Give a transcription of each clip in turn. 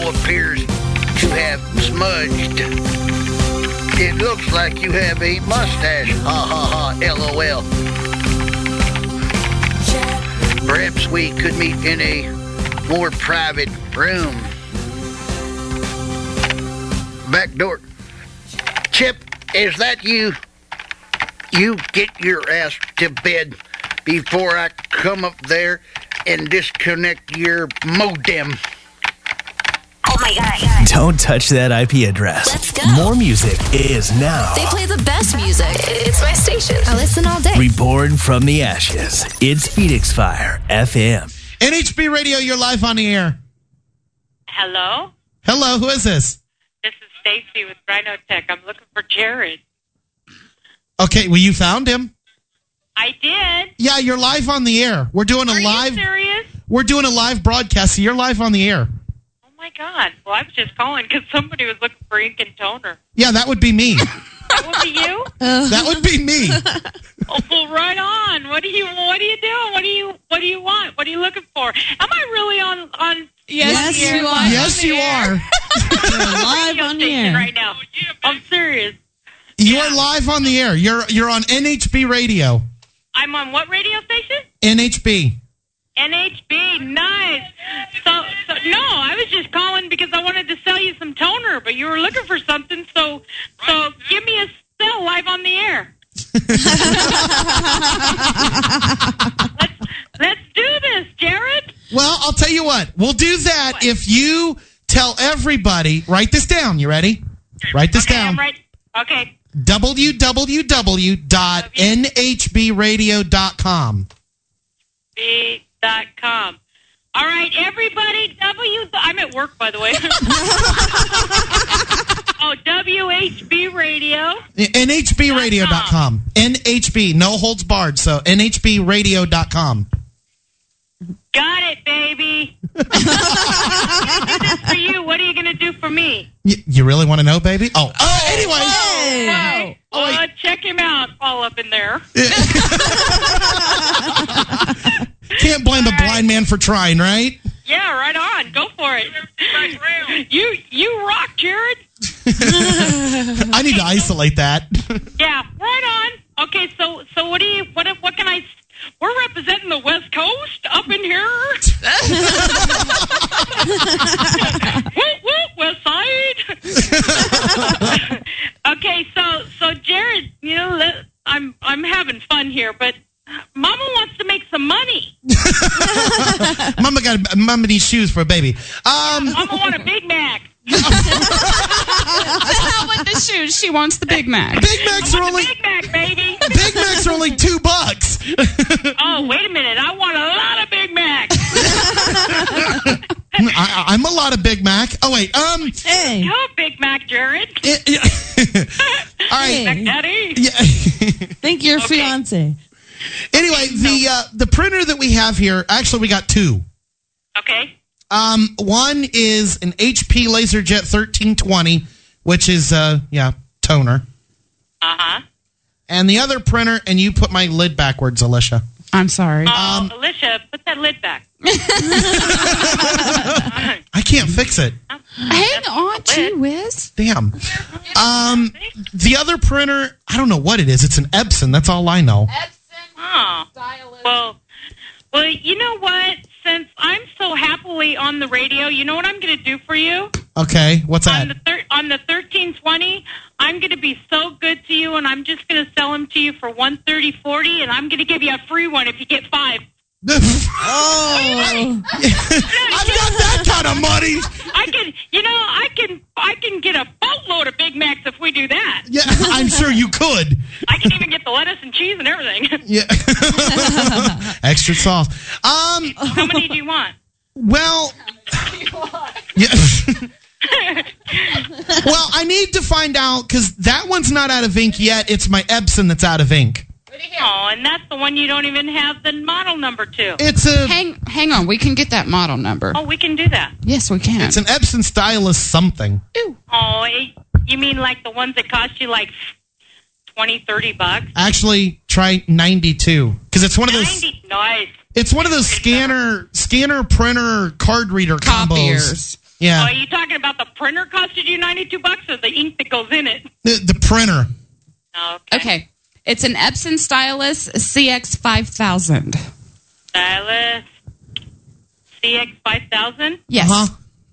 appears to have smudged. It looks like you have a mustache. Ha ha ha, LOL. Perhaps we could meet in a more private room. Back door. Chip, is that you? You get your ass to bed before I come up there and disconnect your modem. Oh my God. Don't touch that IP address. Let's go. More music is now. They play the best music. It's my station. I listen all day. Reborn from the ashes. It's Phoenix Fire FM. NHB Radio, you're live on the air. Hello? Hello, who is this? This is Stacy with Rhino Tech. I'm looking for Jared. Okay, well, you found him. I did. Yeah, you're live on the air. We're doing Are you serious? We're doing a live broadcast, so you're live on the air. Oh, my God. Well, I was just calling because somebody was looking for ink and toner. Yeah, that would be me. That would be you? That would be me. Oh, well, right on. What are you doing? What do you want? What are you looking for? Am I really on Yes, you are. Yes, you are. You're live on the air right now? I'm serious. You are live on the air. You're on NHB Radio. I'm on what radio station? NHB. NHB, nice. So no, I was just calling because I wanted to sell you some toner, but you were looking for something, so give me a sell live on the air. Let's do this, Jared. Well, I'll tell you what. We'll do that if you tell everybody. Write this down. You ready? Write this down. I'm right. Okay. www.nhbradio.com. B.com. All right, everybody. I'm at work, by the way. Oh, WHB Radio. NHBradio.com. NHB. No holds barred. So NHBradio.com. Got it, baby. I'm gonna do this for you. What are you going to do for me? You really want to know, baby? Oh, anyway. Hey. Well, check him out all up in there. Can't blame a blind man for trying, right? Yeah, right on. Go for it. You rock, Jared. I need to isolate that. Yeah, right on. Okay, so what can I... We're representing the West Coast up in here. Whoop, whoop, West Side. Okay, so Jared, I'm having fun here, but Mama wants to make some money. Mama needs shoes for a baby. Mama want a Big Mac. The hell with the shoes. She wants the Big Mac. Big Macs are only Big Mac, baby. Big Macs are only $2. Oh, wait a minute. I want a lot of Big Mac. I'm a lot of Big Mac. Oh wait, Hey. Go Big Mac, Jared. All right, Big Mac Daddy. Yeah. Think your fiance. Anyway, the printer that we have here, actually, we got two. Okay. One is an HP LaserJet 1320, which is toner. Uh-huh. And the other printer, and you put my lid backwards, Alicia. I'm sorry. Alicia, put that lid back. I can't fix it. Hang on, gee whiz. Damn. The other printer, I don't know what it is. It's an Epson. That's all I know. Oh. Well, you know what? Since I'm so happily on the radio, you know what I'm going to do for you? Okay, what's that? On the 1320, I'm going to be so good to you, and I'm just going to sell them to you for $130.40, and I'm going to give you a free one if you get 5. Oh, I've got that kind of money. I can get a boatload of Big Macs if we do that. Yeah, I'm sure you could. I can even get the lettuce and cheese and everything. Yeah, extra sauce. How many do you want? Well, yeah. Well, I need to find out because that one's not out of ink yet. It's my Epson that's out of ink. Oh, and that's the one you don't even have the model number to. It's a hang on. We can get that model number. Oh, we can do that. Yes, we can. It's an Epson Stylus something. Ooh. Oh, you mean like the ones that cost you like $20-$30? Actually, try 92 because it's one of those. 90, nice. It's one of those scanner printer card reader combos. Copiers. Yeah. Are you talking about the printer costed you $92 or the ink that goes in it? The printer. Oh, Okay. It's an Epson Stylus CX5000. Stylus CX5000? Yes. Uh-huh.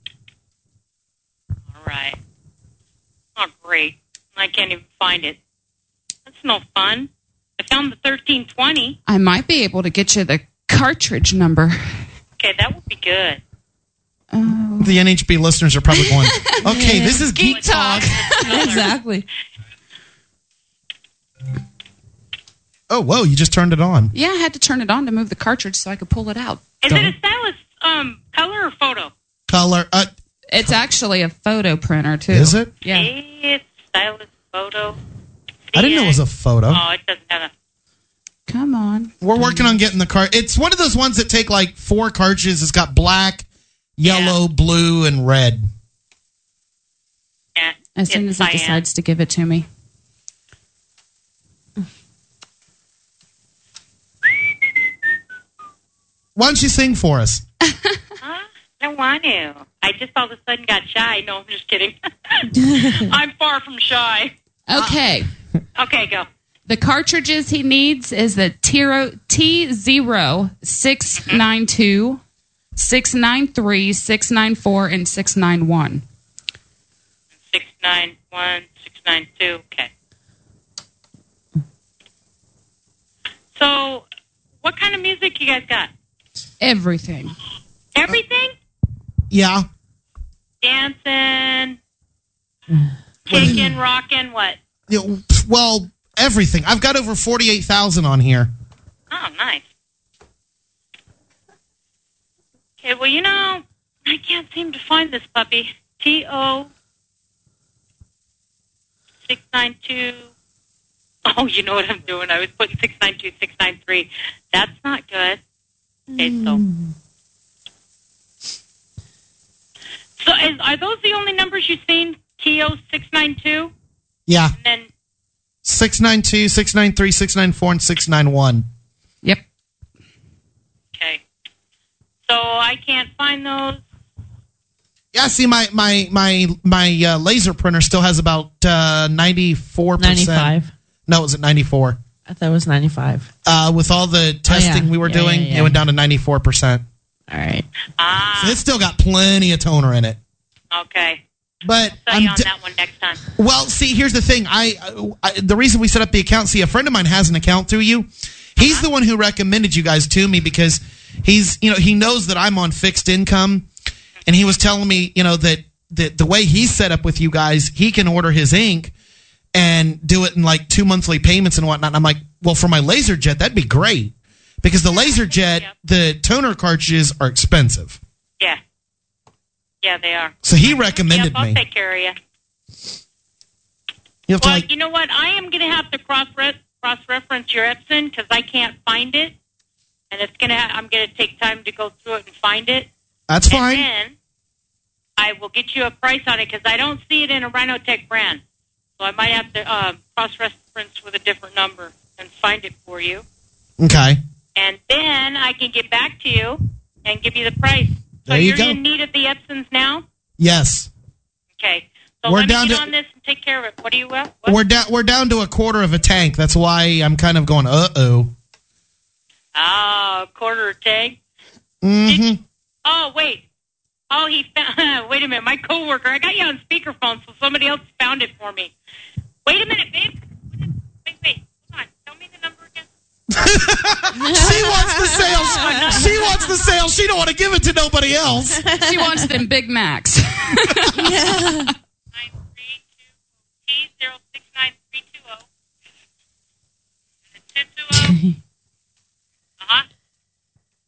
All right. Oh, great. I can't even find it. That's no fun. I found the 1320. I might be able to get you the cartridge number. Okay, that would be good. Oh. The NHB listeners are probably going, okay, this is Geek Talk. Exactly. Oh, whoa, you just turned it on. Yeah, I had to turn it on to move the cartridge so I could pull it out. Is it a stylus color or photo? Color. It's actually a photo printer, too. Is it? Yeah. It's stylus photo. I didn't know it was a photo. Oh, it doesn't have a... Come on. We're working on getting the card. It's one of those ones that take like 4 cartridges. It's got black, yellow, blue, and red. Yeah, As soon as he decides to give it to me. Why don't you sing for us? I don't want to. I just all of a sudden got shy. No, I'm just kidding. I'm far from shy. Okay. Okay, go. The cartridges he needs is the T0, 692, 693, 694, and 691. 691, 692. Okay. So, what kind of music you guys got? Everything. Everything? Yeah. Dancing, kicking, rocking, what? Well, everything. I've got over 48,000 on here. Oh, nice. Okay, well, I can't seem to find this puppy. TO 692. Oh, you know what I'm doing. I was putting 692, 693. That's not good. Okay, so are those the only numbers you've seen? TO 692? Yeah. And then 692, 693, 694, and 691. Yep. okay. So I can't find those. Yeah, see, my laser printer still has about 94%. 95. No, it was at 94. I thought it was 95. With all the testing we were doing, it went down to 94%. All right. So it's still got plenty of toner in it. Okay. But I'll sell you on that one next time. Well, see, here's the thing. The reason we set up the account, see, a friend of mine has an account through you. He's the one who recommended you guys to me because he knows that I'm on fixed income, and he was telling me, that the way he's set up with you guys, he can order his ink and do it in like 2 monthly payments and whatnot. And I'm like, well, for my LaserJet, that'd be great because the LaserJet, the toner cartridges are expensive. Yeah. Yeah, they are. So he recommended I'll me. take care of you. You have to Well, you know what? I am going to have to cross-reference your Epson because I can't find it, and I'm going to take time to go through it and find it. That's fine. And then I will get you a price on it because I don't see it in a Rhinotech brand, so I might have to cross-reference with a different number and find it for you. Okay. And then I can get back to you and give you the price. So There you you're go. in need of the Epsons now? Yes. Okay. So We're let me down get to- on this and take care of it. What do you want? We're down to a quarter of a tank. That's why I'm kind of going, uh-oh. Oh, quarter tank. Mm-hmm. Oh, wait. Oh, he found... Wait a minute. My coworker. I got you on speakerphone, so somebody else found it for me. Wait a minute, babe. Wait. Hold on. Tell me the number again. She wants the sales. She wants the sales. She don't want to give it to nobody else. She wants them Big Macs. 932 T0692.